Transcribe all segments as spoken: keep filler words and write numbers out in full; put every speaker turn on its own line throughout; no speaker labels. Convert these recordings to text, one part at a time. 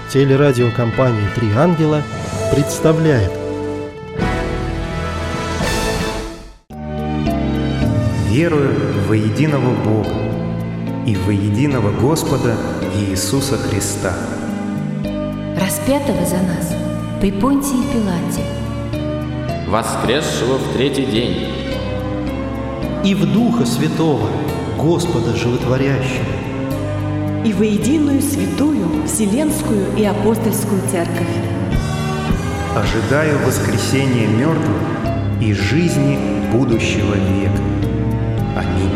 Телерадиокомпания «Три ангела» представляет.
Верую во единого Бога и во единого Господа Иисуса Христа,
распятого за нас при Понтии Пилате,
воскресшего в третий день,
и в Духа Святого, Господа Животворящего,
и во единую святую Вселенскую и Апостольскую Церковь.
ожидаю воскресения мертвых и жизни будущего века. Аминь.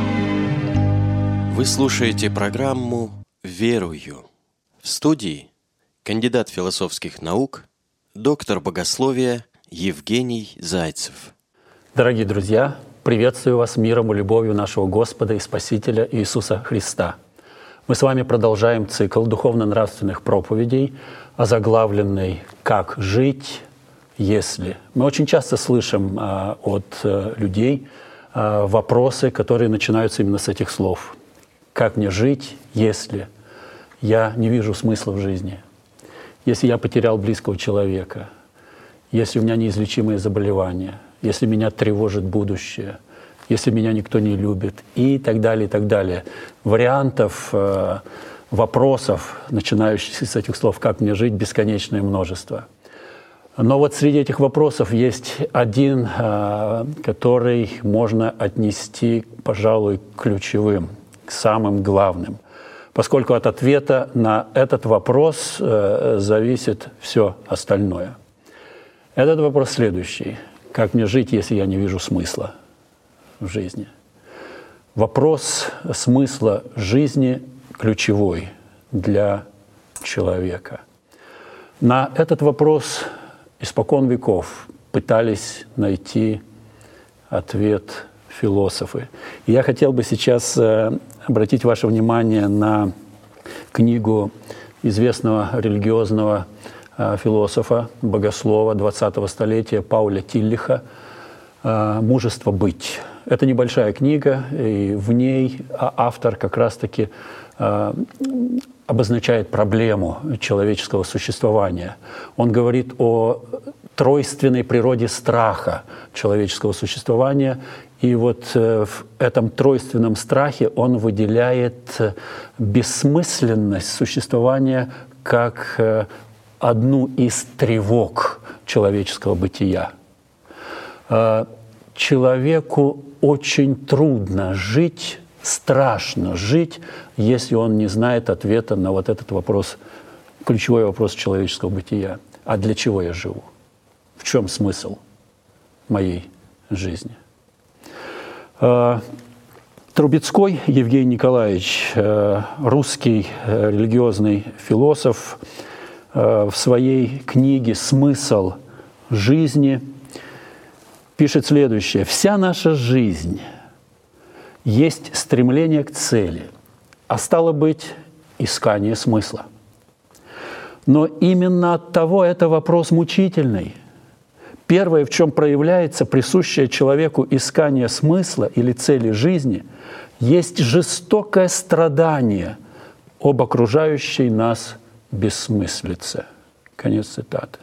Вы слушаете программу «Верую». В студии кандидат философских наук, доктор богословия Евгений Зайцев.
Дорогие друзья, приветствую вас миром и любовью нашего Господа и Спасителя Иисуса Христа. Мы с вами продолжаем цикл духовно-нравственных проповедей, озаглавленный «Как жить, если?». Мы очень часто слышим а, от а, людей а, вопросы, которые начинаются именно с этих слов. «Как мне жить, если я не вижу смысла в жизни? Если я потерял близкого человека? Если у меня неизлечимые заболевания? Если меня тревожит будущее? Если меня никто не любит?» И так далее, и так далее. Вариантов, э, вопросов, начинающихся с этих слов «как мне жить», бесконечное множество. Но вот среди этих вопросов есть один, э, который можно отнести, пожалуй, к ключевым, к самым главным, поскольку от ответа на этот вопрос э, зависит все остальное. Этот вопрос следующий. Как мне жить, если я не вижу смысла в жизни? Вопрос смысла жизни ключевой для человека. На этот вопрос испокон веков пытались найти ответ философы. И я хотел бы сейчас обратить ваше внимание на книгу известного религиозного философа, богослова двадцатого столетия Пауля Тиллиха «Мужество быть». Это небольшая книга, и в ней автор как раз-таки обозначает проблему человеческого существования. Он говорит о тройственной природе страха человеческого существования, и вот в этом тройственном страхе он выделяет бессмысленность существования как одну из тревог человеческого бытия. Человеку очень трудно жить, страшно жить, если он не знает ответа на вот этот вопрос, ключевой вопрос человеческого бытия. А для чего я живу? В чем смысл моей жизни? Трубецкой Евгений Николаевич, русский религиозный философ, в своей книге «Смысл жизни» пишет следующее. «Вся наша жизнь есть стремление к цели, а стало быть, искание смысла. Но именно от того это вопрос мучительный. Первое, в чем проявляется присущее человеку искание смысла или цели жизни, есть жестокое страдание об окружающей нас бессмыслице». Конец цитаты.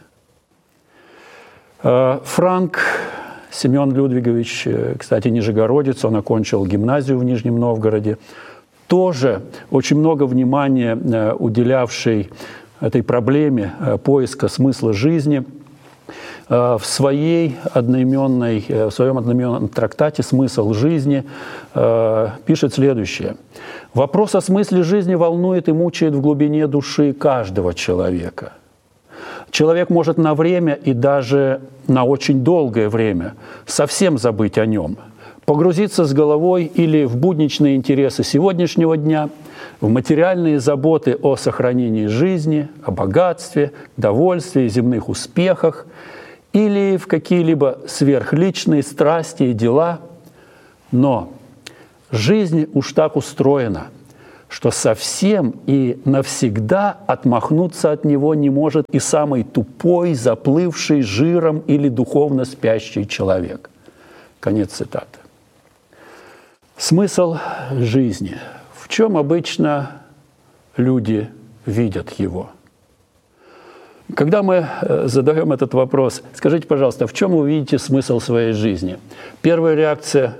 Франк Семен Людвигович, кстати, нижегородец, он окончил гимназию в Нижнем Новгороде, тоже очень много внимания уделявший этой проблеме поиска смысла жизни, в своей одноименной, в своем одноименном трактате «Смысл жизни» пишет следующее. «Вопрос о смысле жизни волнует и мучает в глубине души каждого человека. Человек может на время и даже на очень долгое время совсем забыть о нем, погрузиться с головой или в будничные интересы сегодняшнего дня, в материальные заботы о сохранении жизни, о богатстве, довольстве и земных успехах, или в какие-либо сверхличные страсти и дела. Но жизнь уж так устроена, что совсем и навсегда отмахнуться от него не может и самый тупой, заплывший жиром или духовно спящий человек». Конец цитаты. Смысл жизни. В чем обычно люди видят его? Когда мы задаем этот вопрос, скажите, пожалуйста, в чем вы видите смысл своей жизни? Первая реакция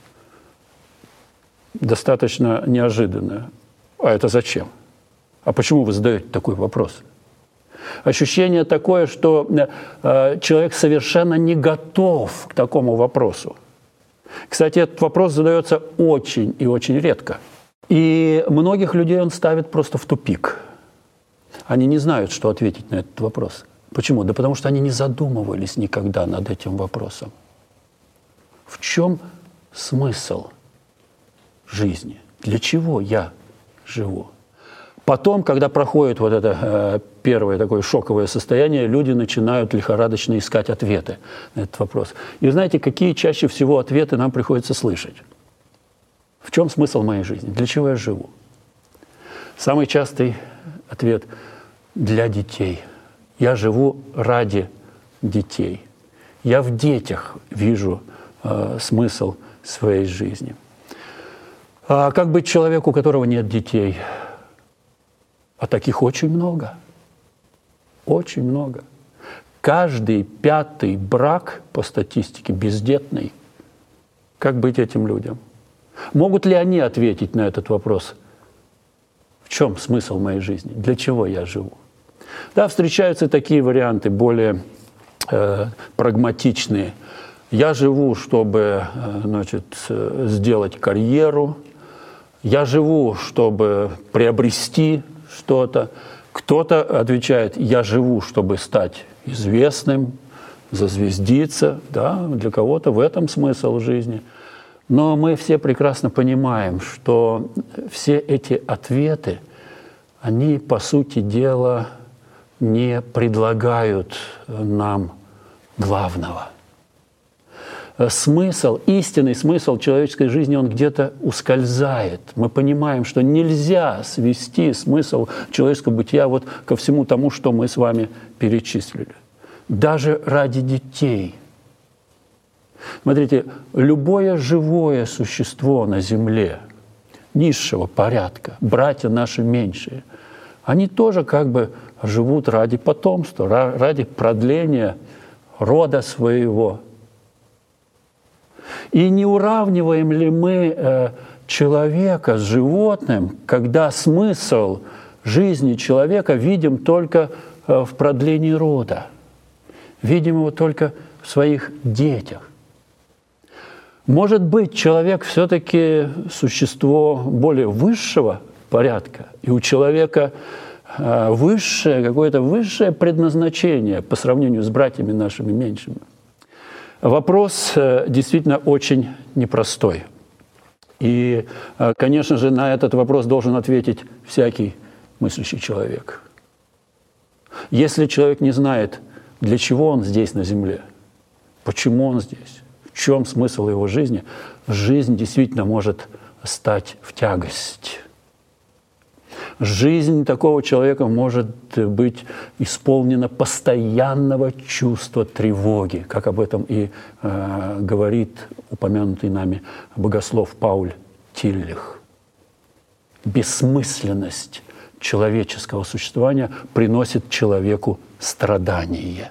достаточно неожиданная. А это зачем? А почему вы задаете такой вопрос? Ощущение такое, что э, человек совершенно не готов к такому вопросу. Кстати, этот вопрос задается очень и очень редко. И многих людей он ставит просто в тупик. Они не знают, что ответить на этот вопрос. Почему? Да потому что они не задумывались никогда над этим вопросом. В чем смысл жизни? Для чего я живу? Потом, когда проходит вот это э, первое такое шоковое состояние, люди начинают лихорадочно искать ответы на этот вопрос. И знаете, какие чаще всего ответы нам приходится слышать? В чем смысл моей жизни? Для чего я живу? Самый частый ответ – для детей. Я живу ради детей. Я в детях вижу э, смысл своей жизни. А как быть человеку, у которого нет детей? А таких очень много. Очень много. Каждый пятый брак, по статистике, бездетный. Как быть этим людям? Могут ли они ответить на этот вопрос? В чем смысл моей жизни? Для чего я живу? Да, встречаются такие варианты, более э, прагматичные. Я живу, чтобы э, значит, сделать карьеру. Я живу, чтобы приобрести что-то. Кто-то отвечает, я живу, чтобы стать известным, зазвездиться. Да, для кого-то в этом смысл жизни. Но мы все прекрасно понимаем, что все эти ответы, они, по сути дела, не предлагают нам главного. Смысл, истинный смысл человеческой жизни, он где-то ускользает. Мы понимаем, что нельзя свести смысл человеческого бытия вот ко всему тому, что мы с вами перечислили. Даже ради детей. Смотрите, любое живое существо на земле, низшего порядка, братья наши меньшие, они тоже как бы живут ради потомства, ради продления рода своего. И не уравниваем ли мы э, человека с животным, когда смысл жизни человека видим только э, в продлении рода, видим его только в своих детях? Может быть, человек все-таки существо более высшего порядка, и у человека э, высшее, какое-то высшее предназначение по сравнению с братьями нашими меньшими. Вопрос э, действительно очень непростой. И, э, конечно же, на этот вопрос должен ответить всякий мыслящий человек. Если человек не знает, для чего он здесь на земле, почему он здесь, в чем смысл его жизни, жизнь действительно может стать в тягость. Жизнь такого человека может быть исполнена постоянного чувства тревоги, как об этом и э, говорит упомянутый нами богослов Пауль Тиллих. Бессмысленность человеческого существования приносит человеку страдание.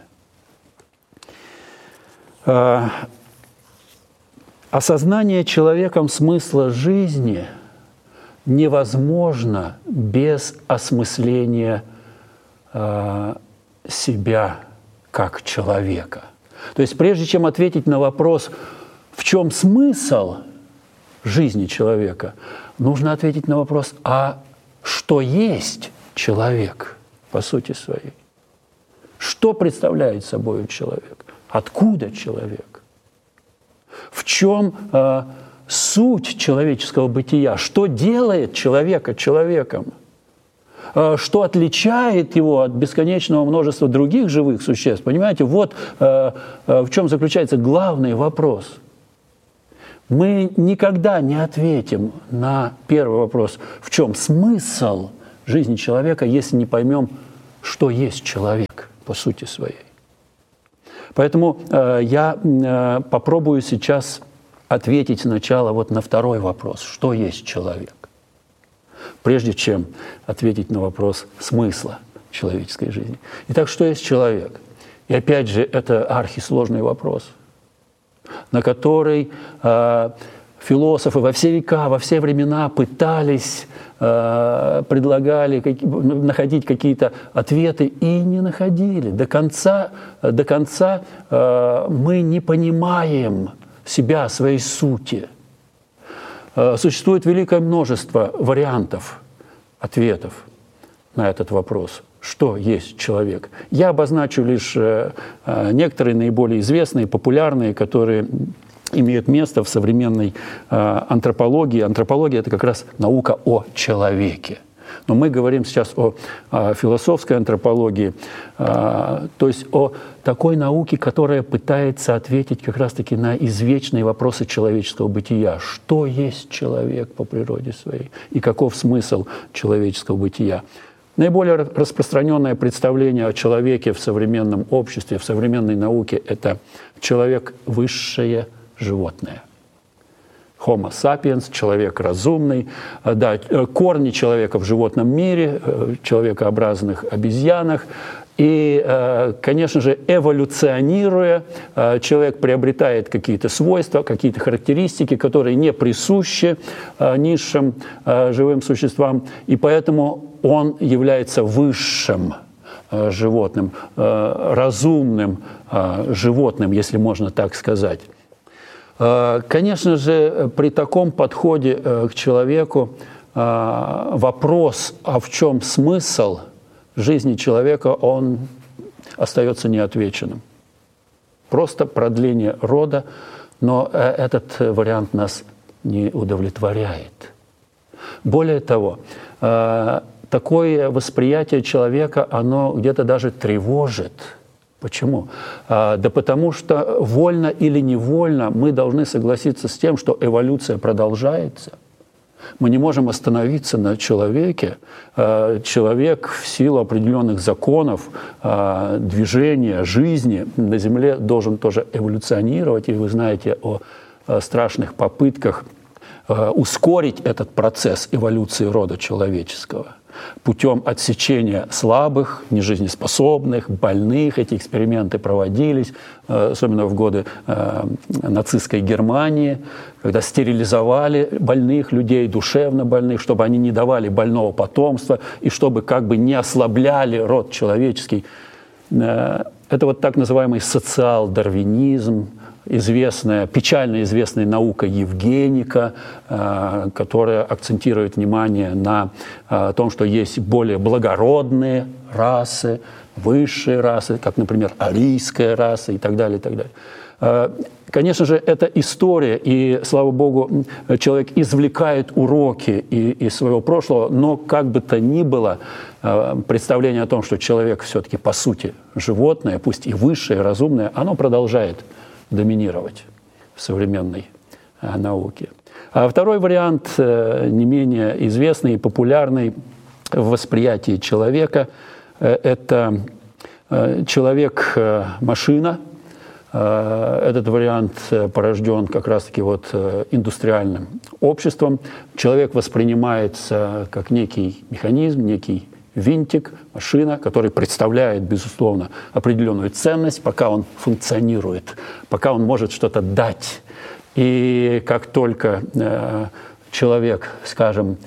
Э, осознание человеком смысла жизни невозможно без осмысления э, себя как человека. То есть прежде чем ответить на вопрос, в чем смысл жизни человека, нужно ответить на вопрос, а что есть человек по сути своей? Что представляет собой человек? Откуда человек? В чем э, суть человеческого бытия? Что делает человека человеком? Э, что отличает его от бесконечного множества других живых существ? Понимаете, вот э, э, в чем заключается главный вопрос. Мы никогда не ответим на первый вопрос, в чем смысл жизни человека, если не поймем, что есть человек по сути своей. Поэтому э, я э, попробую сейчас ответить сначала вот на второй вопрос, что есть человек, прежде чем ответить на вопрос смысла человеческой жизни. Итак, что есть человек? И опять же, это архисложный вопрос, на который э, философы во все века, во все времена пытались, э, предлагали как, находить какие-то ответы и не находили. До конца, до конца э, мы не понимаем себя, своей сути. Э, существует великое множество вариантов, ответов на этот вопрос. Что есть человек? Я обозначу лишь э, некоторые наиболее известные, популярные, которые имеют место в современной э, антропологии. Антропология – это как раз наука о человеке. Но мы говорим сейчас о, о философской антропологии, э, то есть о такой науке, которая пытается ответить как раз-таки на извечные вопросы человеческого бытия. Что есть человек по природе своей и каков смысл человеческого бытия? Наиболее распространенное представление о человеке в современном обществе, в современной науке – это человек – высшее животное. Homo sapiens, человек разумный, да, корни человека в животном мире, человекообразных обезьянах. И, конечно же, эволюционируя, человек приобретает какие-то свойства, какие-то характеристики, которые не присущи низшим живым существам, и поэтому он является высшим животным, разумным животным, если можно так сказать. Конечно же, при таком подходе к человеку вопрос, а в чем смысл жизни человека, он остается неотвеченным. Просто продление рода, но этот вариант нас не удовлетворяет. Более того, такое восприятие человека, оно где-то даже тревожит. Почему? Да потому что вольно или невольно мы должны согласиться с тем, что эволюция продолжается. Мы не можем остановиться на человеке. Человек в силу определенных законов движения, жизни на Земле должен тоже эволюционировать. И вы знаете о страшных попытках ускорить этот процесс эволюции рода человеческого путем отсечения слабых, нежизнеспособных, больных. Эти эксперименты проводились, особенно в годы нацистской Германии, когда стерилизовали больных людей, душевно больных, чтобы они не давали больного потомства и чтобы как бы не ослабляли род человеческий. Это вот так называемый социал-дарвинизм, известная, печально известная наука Евгеника, э, которая акцентирует внимание на э, том, что есть более благородные расы, высшие расы, как, например, арийская раса и так далее, и так далее. Э, конечно же, это история, и, слава Богу, человек извлекает уроки из своего прошлого, но как бы то ни было, э, представление о том, что человек все-таки по сути животное, пусть и высшее, разумное, оно продолжает доминировать в современной э, науке. А второй вариант, э, не менее известный и популярный в восприятии человека, э, это э, человек-машина. Э, этот вариант э, порожден как раз-таки вот, э, индустриальным обществом. Человек воспринимается как некий механизм, некий винтик, машина, который представляет, безусловно, определенную ценность, пока он функционирует, пока он может что-то дать. И как только э, человек, скажем,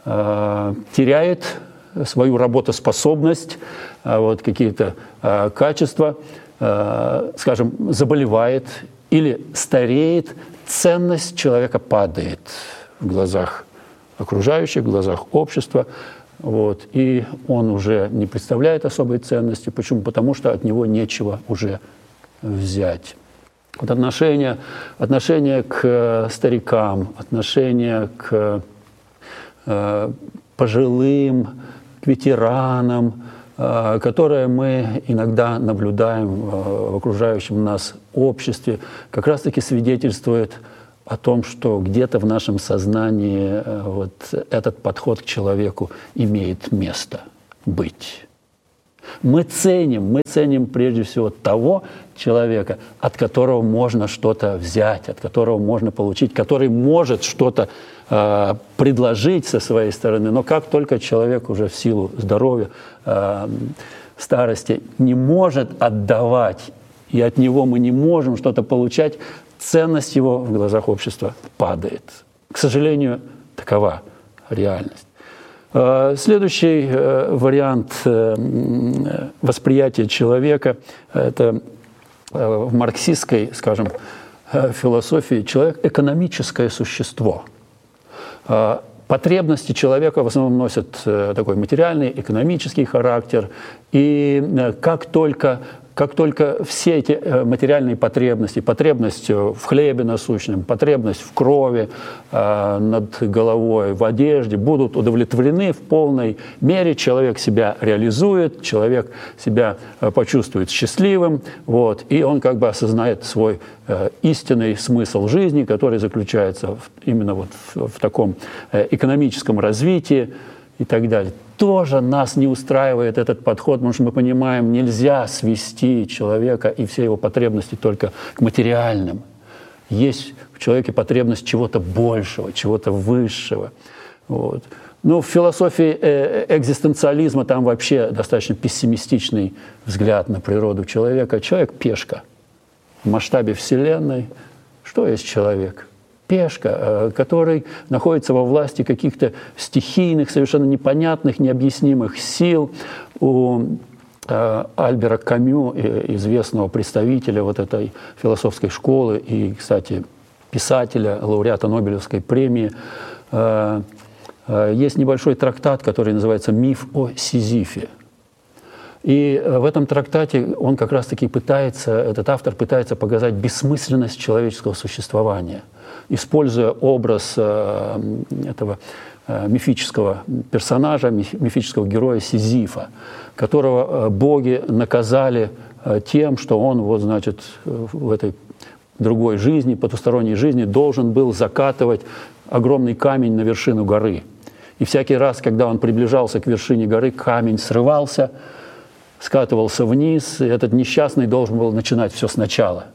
э, теряет свою работоспособность, э, вот, какие-то э, качества, э, скажем, заболевает или стареет, ценность человека падает в глазах окружающих, в глазах общества. Вот, и он уже не представляет особой ценности. Почему? Потому что от него нечего уже взять. Вот отношение, отношение к старикам, отношение к э, пожилым, к ветеранам, э, которое мы иногда наблюдаем э, в окружающем нас обществе, как раз-таки свидетельствует о том, что где-то в нашем сознании вот этот подход к человеку имеет место быть. Мы ценим, мы ценим прежде всего того человека, от которого можно что-то взять, от которого можно получить, который может что-то э, предложить со своей стороны. Но как только человек уже в силу здоровья, э, старости не может отдавать, и от него мы не можем что-то получать, ценность его в глазах общества падает. К сожалению, такова реальность. Следующий вариант восприятия человека – это в марксистской, скажем, философии человек – экономическое существо. Потребности человека в основном носят такой материальный, экономический характер. И как только, как только все эти материальные потребности, потребность в хлебе насущном, потребность в крови э, над головой, в одежде будут удовлетворены в полной мере, человек себя реализует, человек себя почувствует счастливым, вот, и он как бы осознает свой э, истинный смысл жизни, который заключается в, именно вот в, в таком э, экономическом развитии и так далее. Тоже нас не устраивает этот подход, потому что мы понимаем, нельзя свести человека и все его потребности только к материальным. Есть в человеке потребность чего-то большего, чего-то высшего. Вот. Ну, в философии экзистенциализма там вообще достаточно пессимистичный взгляд на природу человека. Человек – пешка. В масштабе Вселенной что есть человек? Пешка, который находится во власти каких-то стихийных, совершенно непонятных, необъяснимых сил. У э, Альбера Камю, известного представителя вот этой философской школы и, кстати, писателя, лауреата Нобелевской премии, э, э, есть небольшой трактат, который называется «Миф о Сизифе». И в этом трактате он как раз-таки пытается, этот автор пытается показать бессмысленность человеческого существования, используя образ э, этого э, мифического персонажа, мифического героя Сизифа, которого э, боги наказали э, тем, что он, вот, значит, в этой другой жизни, потусторонней жизни, должен был закатывать огромный камень на вершину горы. И всякий раз, когда он приближался к вершине горы, камень срывался, скатывался вниз, и этот несчастный должен был начинать все сначала.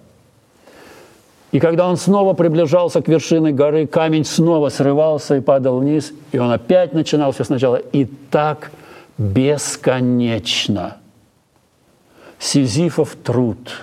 И когда он снова приближался к вершине горы, камень снова срывался и падал вниз, и он опять начинал все сначала. И так бесконечно. Сизифов труд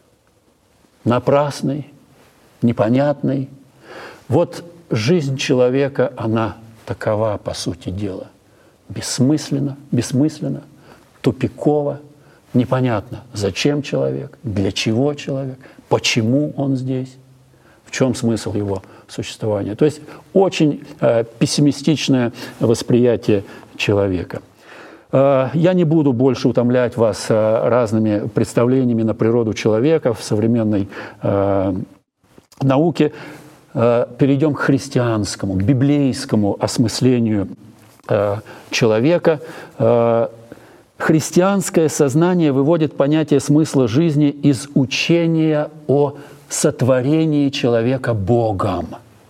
напрасный, непонятный. Вот жизнь человека, она такова, по сути дела. Бессмысленно, бессмысленно, тупиково, непонятно, зачем человек, для чего человек, почему он здесь, в чем смысл его существования. То есть очень э, пессимистичное восприятие человека. Э, я не буду больше утомлять вас э, разными представлениями на природу человека в современной э, науке. Э, перейдем к христианскому, к библейскому осмыслению э, человека. Э, Христианское сознание выводит понятие смысла жизни из учения о сотворении человека Богом.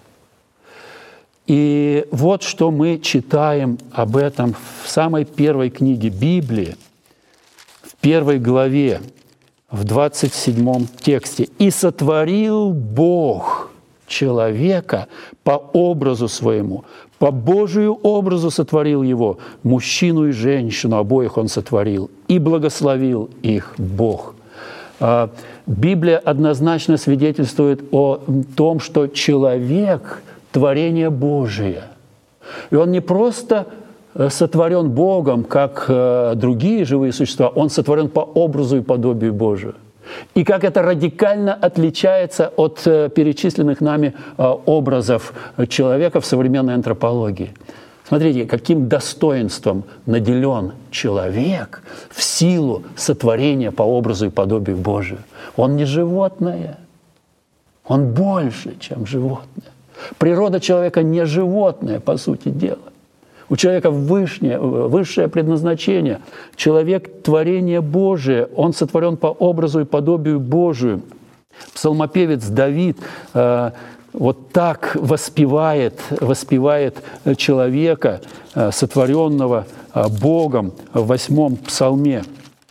И вот что мы читаем об этом в самой первой книге Библии, в первой главе, в двадцать седьмом тексте. «И сотворил Бог человека по образу своему, по Божию образу сотворил его, мужчину и женщину, обоих он сотворил, и благословил их Бог». Библия однозначно свидетельствует о том, что человек – творение Божие. И он не просто сотворен Богом, как другие живые существа, он сотворен по образу и подобию Божию. И как это радикально отличается от перечисленных нами образов человека в современной антропологии. Смотрите, каким достоинством наделен человек в силу сотворения по образу и подобию Божию. Он не животное, он больше, чем животное. Природа человека не животное, по сути дела. У человека высшее, высшее предназначение. Человек – творение Божие. Он сотворен по образу и подобию Божию. Псалмопевец Давид э, вот так воспевает, воспевает человека, э, сотворенного э, Богом в восьмом псалме.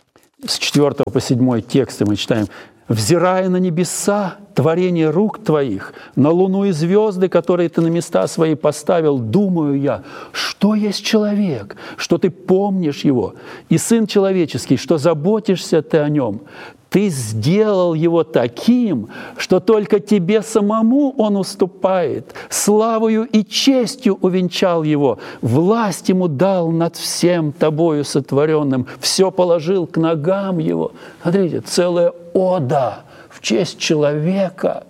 с четвёртого по седьмой тексты мы читаем: «Взирая на небеса, творение рук Твоих, на луну и звезды, которые Ты на места свои поставил, думаю я, что есть человек, что Ты помнишь его, и Сын человеческий, что заботишься Ты о нем. Ты сделал его таким, что только Тебе самому он уступает. Славою и честью увенчал его, власть ему дал над всем Тобою сотворенным, все положил к ногам его». Смотрите, целая ода в честь человека.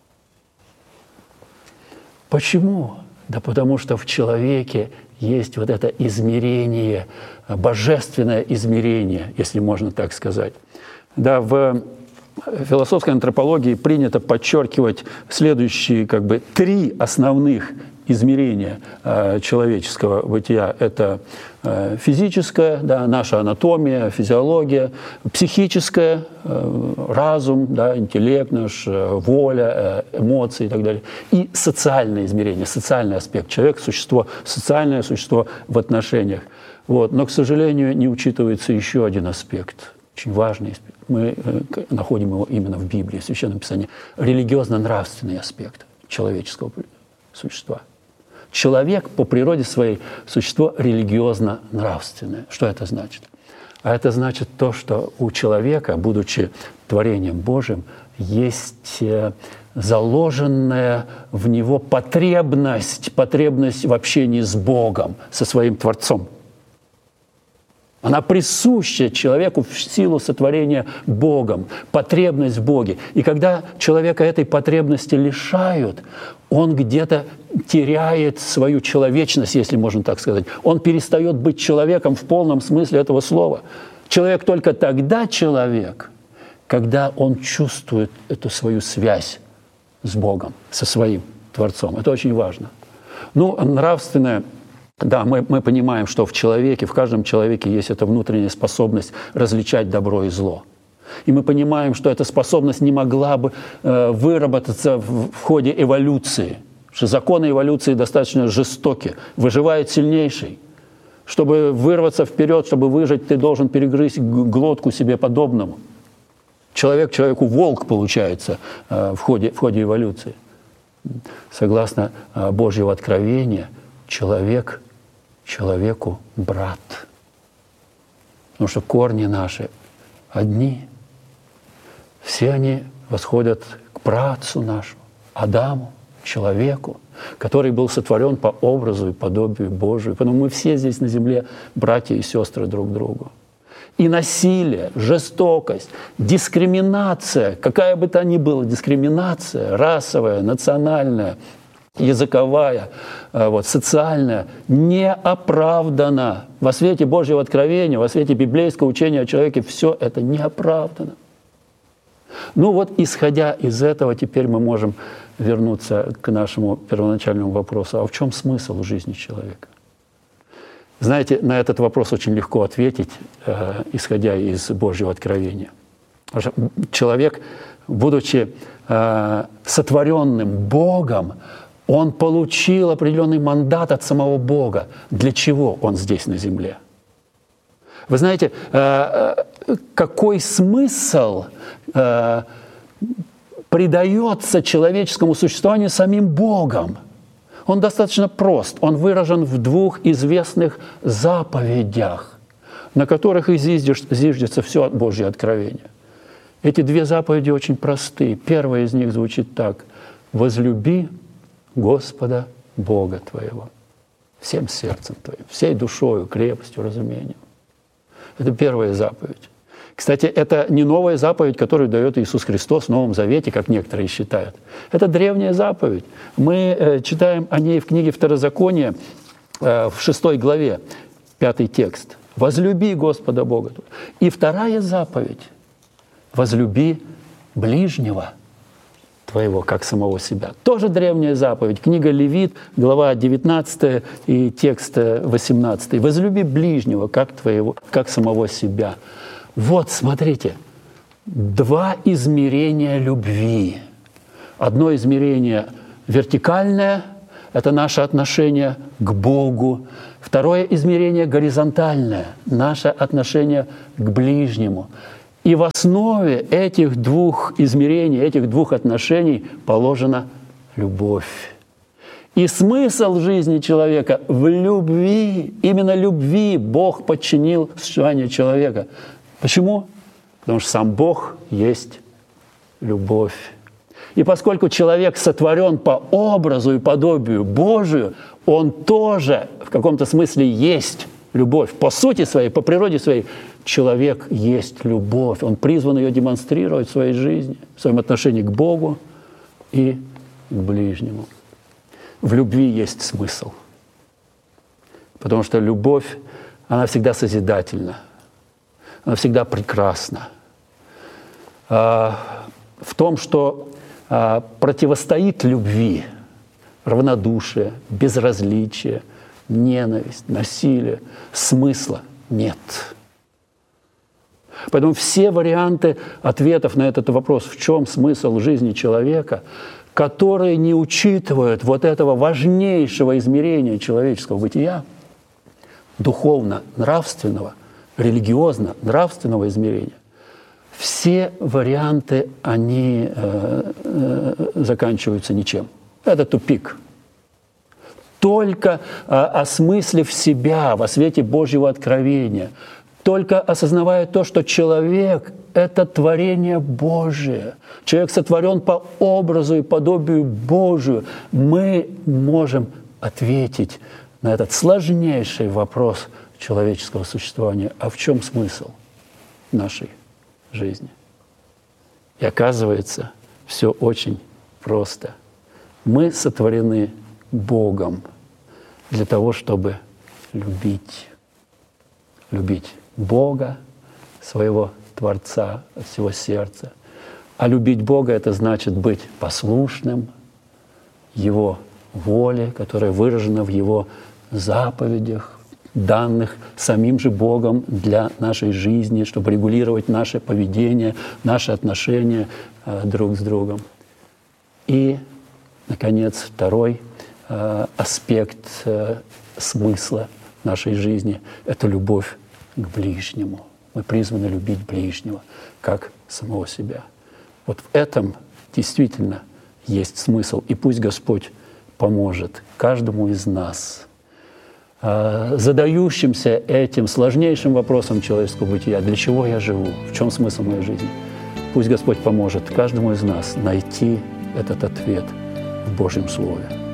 Почему? Да потому что в человеке есть вот это измерение, божественное измерение, если можно так сказать. Да, в философской антропологии принято подчеркивать следующие как бы три основных измерения э, человеческого бытия. Это э, физическое, да, наша анатомия, физиология, психическое, э, разум, да, интеллект наш, э, воля, э, эмоции и так далее. И социальное измерение, социальный аспект. Человек – существо, социальное существо в отношениях. Вот. Но, к сожалению, не учитывается еще один аспект, очень важный аспект. Мы находим его именно в Библии, в Священном Писании. Религиозно-нравственный аспект человеческого существа. Человек по природе своей существо религиозно-нравственное. Что это значит? А это значит то, что у человека, будучи творением Божьим, есть заложенная в него потребность, потребность в общении с Богом, со своим Творцом. Она присуща человеку в силу сотворения Богом, потребность в Боге. И когда человека этой потребности лишают, он где-то теряет свою человечность, если можно так сказать. Он перестает быть человеком в полном смысле этого слова. Человек только тогда человек, когда он чувствует эту свою связь с Богом, со своим Творцом. Это очень важно. Ну, нравственное... Да, мы, мы понимаем, что в человеке, в каждом человеке есть эта внутренняя способность различать добро и зло. И мы понимаем, что эта способность не могла бы э, выработаться в, в ходе эволюции. Что законы эволюции достаточно жестоки. Выживает сильнейший. Чтобы вырваться вперед, чтобы выжить, ты должен перегрызть глотку себе подобному. Человек человеку волк получается э, в, ходе, в ходе эволюции. Согласно э, Божьего откровения, человек человеку брат. Потому что корни наши одни. Все они восходят к працу нашему, Адаму, человеку, который был сотворен по образу и подобию Божию. Поэтому мы все здесь на земле братья и сестры друг другу. И насилие, жестокость, дискриминация, какая бы то ни была дискриминация, расовая, национальная, языковая, вот, социальная, не оправдана. Во свете Божьего откровения, во свете библейского учения о человеке все это не оправдано. Ну вот, исходя из этого, теперь мы можем вернуться к нашему первоначальному вопросу. А в чем смысл жизни человека? Знаете, на этот вопрос очень легко ответить, э, исходя из Божьего откровения. Человек, будучи э, сотворенным Богом, он получил определенный мандат от самого Бога. Для чего он здесь на земле? Вы знаете, какой смысл придается человеческому существованию самим Богом? Он достаточно прост. Он выражен в двух известных заповедях, на которых и зиждется все Божье откровение. Эти две заповеди очень просты. Первая из них звучит так: «Возлюби Господа Бога твоего всем сердцем твоим, всей душою, крепостью, разумением». Это первая заповедь. Кстати, это не новая заповедь, которую дает Иисус Христос в Новом Завете, как некоторые считают. Это древняя заповедь. Мы э, читаем о ней в книге Второзакония, э, в шестой главе, пятый текст. «Возлюби Господа Бога твоего». И вторая заповедь: «Возлюби ближнего твоего, как самого себя». Тоже древняя заповедь. Книга Левит, глава девятнадцатая и текст восемнадцатый. «Возлюби ближнего, как твоего, как самого себя». Вот, смотрите, два измерения любви. Одно измерение вертикальное, это наше отношение к Богу. Второе измерение горизонтальное, наше отношение к ближнему. И в основе этих двух измерений, этих двух отношений положена любовь. И смысл жизни человека в любви, именно любви Бог подчинил существование человека. Почему? Потому что сам Бог есть любовь. И поскольку человек сотворен по образу и подобию Божию, он тоже в каком-то смысле есть любовь. По сути своей, по природе своей, человек есть любовь. Он призван ее демонстрировать в своей жизни, в своем отношении к Богу и к ближнему. В любви есть смысл. Потому что любовь, она всегда созидательна. Она всегда прекрасна. В том, что противостоит любви равнодушие, безразличие, ненависть, насилие, смысла нет. Поэтому все варианты ответов на этот вопрос, в чем смысл жизни человека, которые не учитывают вот этого важнейшего измерения человеческого бытия, духовно-нравственного, религиозно-нравственного измерения, все варианты, они э, э, заканчиваются ничем. Это тупик. Только э, осмыслив себя во свете Божьего откровения, только осознавая то, что человек – это творение Божие, человек сотворен по образу и подобию Божию, мы можем ответить на этот сложнейший вопрос человеческого существования. А в чем смысл нашей жизни? И оказывается, все очень просто. Мы сотворены Богом для того, чтобы любить. Любить Бога, своего Творца от всего сердца. А любить Бога – это значит быть послушным Его воле, которая выражена в Его заповедях, данных самим же Богом для нашей жизни, чтобы регулировать наше поведение, наши отношения э, друг с другом. И, наконец, второй э, аспект э, смысла нашей жизни – это любовь к ближнему. Мы призваны любить ближнего, как самого себя. Вот в этом действительно есть смысл. И пусть Господь поможет каждому из нас, задающимся этим сложнейшим вопросом человеческого бытия, для чего я живу, в чем смысл моей жизни. Пусть Господь поможет каждому из нас найти этот ответ в Божьем Слове.